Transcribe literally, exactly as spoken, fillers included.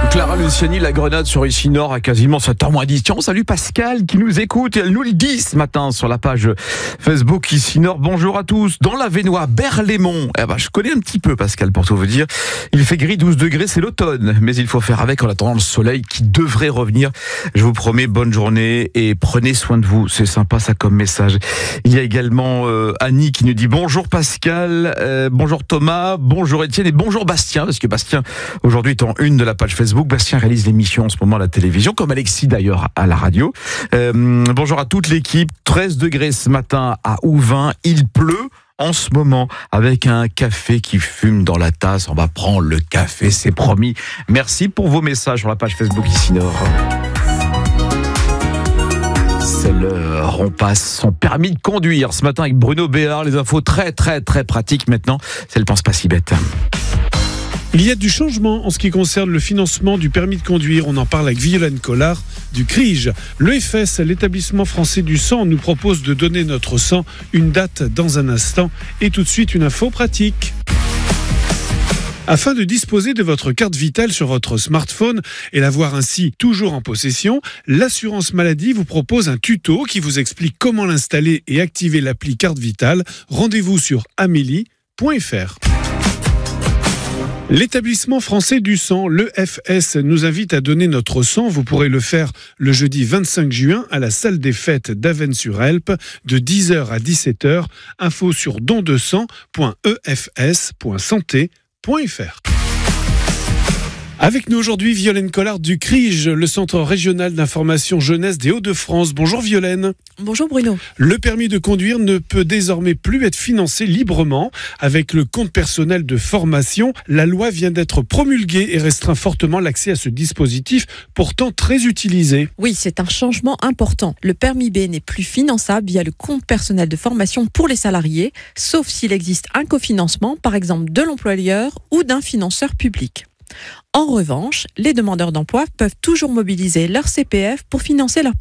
Clara Luciani, la grenade sur ici Nord à quasiment sept heures moins dix. Tiens, on salue Pascal qui nous écoute et elle nous le dit ce matin sur la page Facebook ici Nord. Bonjour à tous. Dans l'Avesnois, Berlaymont. Eh ben, je connais un petit peu Pascal pour tout vous dire. Il fait gris, douze degrés, c'est l'automne. Mais il faut faire avec en attendant le soleil qui devrait revenir. Je vous promets, bonne journée et prenez soin de vous. C'est sympa ça comme message. Il y a également euh, Annie qui nous dit bonjour Pascal, euh, bonjour Thomas, bonjour Étienne et bonjour Bastien. Parce que Bastien, aujourd'hui, est en une de la page Facebook. Bastien réalise l'émission en ce moment à la télévision, comme Alexis d'ailleurs à la radio. Euh, bonjour à toute l'équipe. treize degrés ce matin à Ouvin. Il pleut en ce moment avec un café qui fume dans la tasse. On va prendre le café, c'est promis. Merci pour vos messages sur la page Facebook ici Nord. C'est l'heure, on passe son permis de conduire ce matin avec Bruno Béard. Les infos très très très pratiques maintenant. C'est le pense pas si bête. Il y a du changement en ce qui concerne le financement du permis de conduire. On en parle avec Violaine Collard du C R I G. L'E F S, l'établissement français du sang, nous propose de donner notre sang. Une date dans un instant et tout de suite une info pratique. Afin de disposer de votre carte vitale sur votre smartphone et l'avoir ainsi toujours en possession, l'assurance maladie vous propose un tuto qui vous explique comment l'installer et activer l'appli carte vitale. Rendez-vous sur amélie point f r. L'établissement français du sang, l'E F S, nous invite à donner notre sang. Vous pourrez le faire le jeudi vingt-cinq juin à la salle des fêtes d'Avesnes-sur-Helpe de dix heures à dix-sept heures. Info sur don de sang point e f s point santé point f r. Avec nous aujourd'hui, Violaine Collard du C R I G, le Centre régional d'information jeunesse des Hauts-de-France. Bonjour Violaine. Bonjour Bruno. Le permis de conduire ne peut désormais plus être financé librement. Avec le compte personnel de formation, la loi vient d'être promulguée et restreint fortement l'accès à ce dispositif, pourtant très utilisé. Oui, c'est un changement important. Le permis B n'est plus finançable via le compte personnel de formation pour les salariés, sauf s'il existe un cofinancement, par exemple de l'employeur ou d'un financeur public. En revanche, les demandeurs d'emploi peuvent toujours mobiliser leur C P F pour financer leur